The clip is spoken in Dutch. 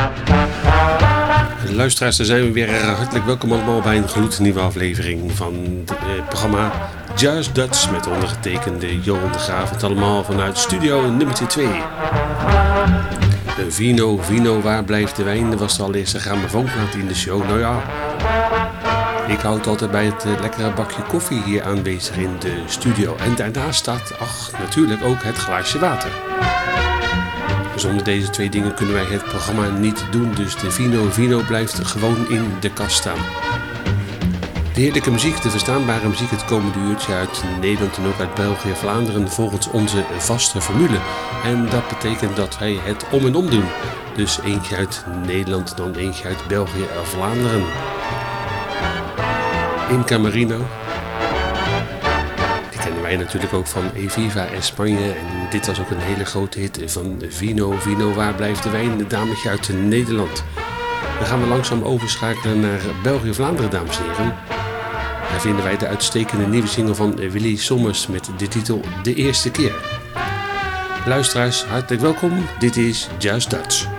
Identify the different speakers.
Speaker 1: Luisteraars, daar zijn we weer. Hartelijk welkom allemaal bij een gloednieuwe aflevering van het programma Jazz Dutch met ondergetekende Johan de Graaf. Het allemaal vanuit studio nummer 2. Vino, waar blijft de wijn? Dat was de allereerste grammofoonplaat in de show. Nou ja, ik houd altijd bij het lekkere bakje koffie hier aanwezig in de studio. En daarnaast staat, natuurlijk ook het glaasje water. Zonder deze twee dingen kunnen wij het programma niet doen, dus de Vino blijft gewoon in de kast staan. De heerlijke muziek, de verstaanbare muziek het komende uurtje uit Nederland en ook uit België en Vlaanderen volgens onze vaste formule. En dat betekent dat wij het om en om doen. Dus eentje uit Nederland, dan eentje uit België en Vlaanderen. In Camerino. Die kennen wij natuurlijk ook van Eviva en Spanje. En dit was ook een hele grote hit van Vino, waar blijft de wijn? Een dametje uit Nederland. Dan gaan we langzaam overschakelen naar België-Vlaanderen, dames en heren. Daar vinden wij de uitstekende nieuwe single van Willy Sommers met de titel De Eerste Keer. Luisteraars, hartelijk welkom. Dit is Jazz Dutch.